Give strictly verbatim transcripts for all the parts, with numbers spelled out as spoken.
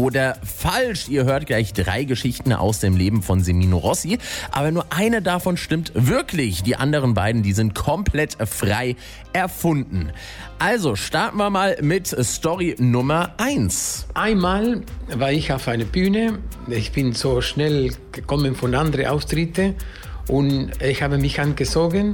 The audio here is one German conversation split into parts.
oder falsch. Ihr hört gleich drei Geschichten aus dem Leben von Semino Rossi, aber nur eine davon stimmt wirklich. Die anderen beiden, die sind komplett frei erfunden. Also starten wir mal mit Story Nummer eins. Einmal war ich auf einer Bühne. Ich bin so schnell gekommen von anderen Auftritten und ich habe mich angezogen.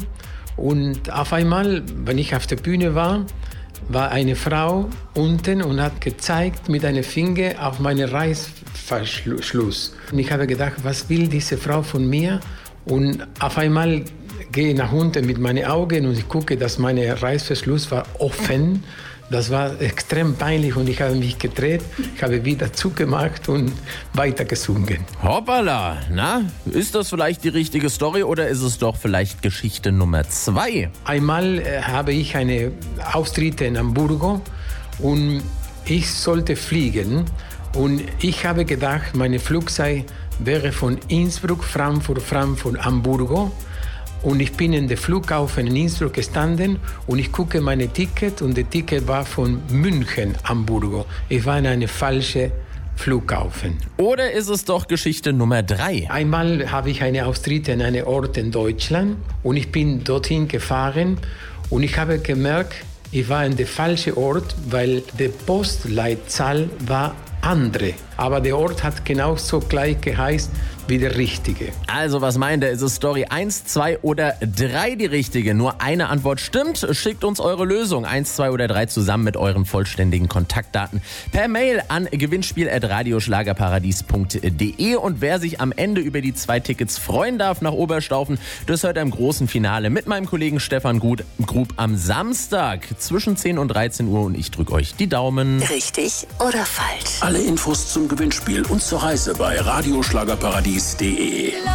Und auf einmal, wenn ich auf der Bühne war, war eine Frau unten und hat gezeigt mit einem Finger auf meinen Reißverschluss. Und ich habe gedacht, was will diese Frau von mir? Und auf einmal gehe ich nach unten mit meinen Augen und ich gucke, dass mein Reißverschluss war offen. Das war extrem peinlich und ich habe mich gedreht, ich habe wieder zugemacht und weiter gesungen. Hoppala, na, ist das vielleicht die richtige Story oder ist es doch vielleicht Geschichte Nummer zwei? Einmal äh, habe ich eine Auftritte in Hamburgo und ich sollte fliegen und ich habe gedacht, meine Flugzeit wäre von Innsbruck, Frankfurt, Frankfurt, Hamburgo. Und ich bin in der Flughafen in Innsbruck gestanden und ich gucke meine Ticket und das Ticket war von München, Hamburgo. Ich war in einem falschen Flughafen. Oder ist es doch Geschichte Nummer drei? Einmal habe ich eine Auftritte in einem Ort in Deutschland und ich bin dorthin gefahren und ich habe gemerkt, ich war in der falschen Ort, weil die Postleitzahl war andere. Aber der Ort hat genauso gleich geheißen wie der richtige. Also was meint ihr? Ist es Story eins, zwei oder drei die richtige? Nur eine Antwort stimmt. Schickt uns eure Lösung eins, zwei oder drei zusammen mit euren vollständigen Kontaktdaten per Mail an gewinnspiel at radioschlagerparadies punkt de. Und wer sich am Ende über die zwei Tickets freuen darf nach Oberstaufen, das hört im großen Finale mit meinem Kollegen Stefan Grub am Samstag zwischen zehn und dreizehn Uhr und ich drücke euch die Daumen. Richtig oder falsch? Alle Infos zum Gewinnspiel und zur Reise bei radioschlagerparadies punkt de.